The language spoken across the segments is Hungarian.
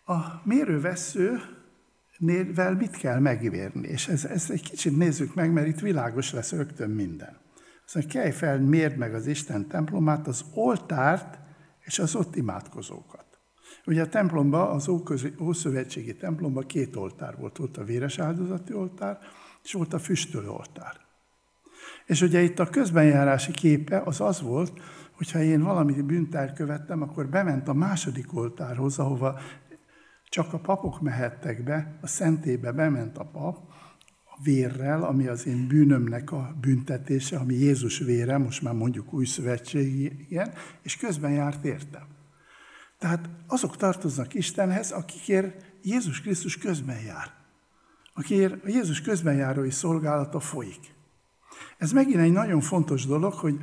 A mérővesszőnél mit kell megmérni? És ezt egy kicsit nézzük meg, mert itt világos lesz rögtön minden. Azt mondja, kelj fel, mérd meg az Isten templomát, az oltárt és az ott imádkozókat. Ugye a templomban, az ószövetségi templomban 2 oltár volt. Volt a véres áldozati oltár, és volt a füstölő oltár. És ugye itt a közbenjárási képe az volt, hogyha én valami bűnt elkövettem, akkor bement a második oltárhoz, ahova csak a papok mehettek be, a szentélybe bement a pap, a vérrel, ami az én bűnömnek a büntetése, ami Jézus vére, most már mondjuk új szövetségi, igen, és közben járt értem. Tehát azok tartoznak Istenhez, akikért Jézus Krisztus közben jár. Akiért a Jézus közbenjárói szolgálata folyik. Ez megint egy nagyon fontos dolog, hogy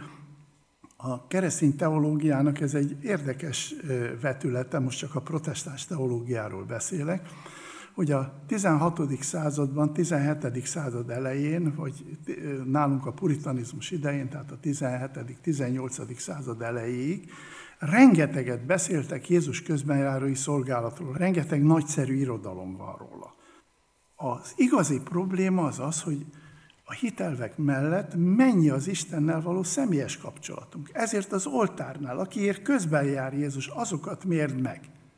a keresztény teológiának ez egy érdekes vetülete, most csak a protestáns teológiáról beszélek, hogy a 16. században, 17. század elején, vagy nálunk a puritanizmus idején, tehát a 17. 18. század elejéig, rengeteget beszéltek Jézus közbenjárói szolgálatról, rengeteg nagyszerű irodalom van róla. Az igazi probléma az, hogy a hitelvek mellett mennyi az Istennel való személyes kapcsolatunk. Ezért az oltárnál, akiért közben jár Jézus, azokat mérd meg.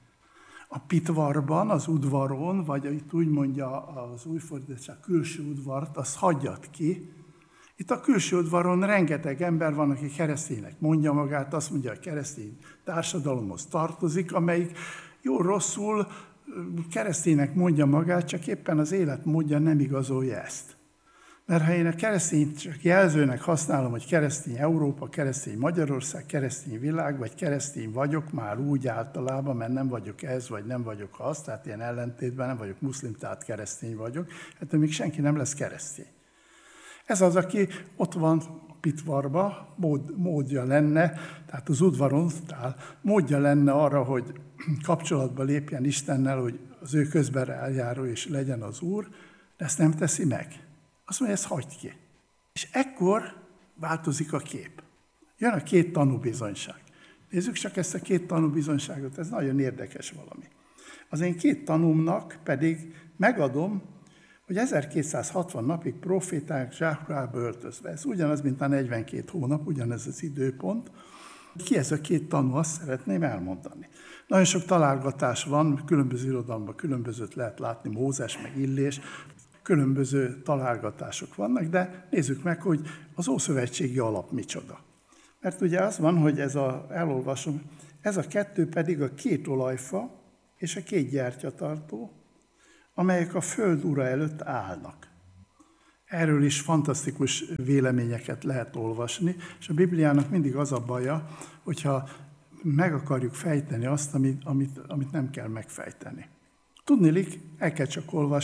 A pitvarban, az udvaron, vagy itt úgy mondja az új fordítás, külső udvart, azt hagyjad ki. Itt a külső udvaron rengeteg ember van, aki kereszténynek mondja magát, azt mondja, hogy keresztény társadalomhoz tartozik, amelyik jó-rosszul kereszténynek mondja magát, csak éppen az életmódja nem igazolja ezt. Mert ha én a keresztény csak jelzőnek használom, hogy keresztény Európa, keresztény Magyarország, keresztény világ, vagy keresztény vagyok, már úgy általában, mert nem vagyok ez, vagy nem vagyok az, tehát ilyen ellentétben nem vagyok muszlim, tehát keresztény vagyok, hát még senki nem lesz keresztény. Ez az, aki ott van a pitvarba, módja lenne, tehát az udvaron, tehát módja lenne arra, hogy kapcsolatba lépjen Istennel, hogy az ő közben eljáró és legyen az Úr, de ezt nem teszi meg. Azt mondja, ezt hagyd ki. És ekkor változik a kép. Jön a 2 tanúbizonyság. Nézzük csak ezt a 2 tanúbizonyságot, ez nagyon érdekes valami. Az én 2 tanúmnak pedig megadom, hogy 1260 napig proféták zsákruhába öltözve. Ez ugyanaz, mint a 42 hónap, ugyanez az időpont. Ki ez a 2 tanú, azt szeretném elmondani. Nagyon sok találgatás van, különböző irodalomban különbözőt lehet látni, Mózes, meg Illés, különböző találgatások vannak, de nézzük meg, hogy az ószövetségi alap micsoda. Mert ugye az van, hogy elolvasom, ez a 2 pedig a 2 olajfa és a 2 gyertyatartó, amelyek a föld ura előtt állnak. Erről is fantasztikus véleményeket lehet olvasni, és a Bibliának mindig az a baja, hogyha meg akarjuk fejteni azt, amit nem kell megfejteni. Tudniillik, el kell csak olvasni,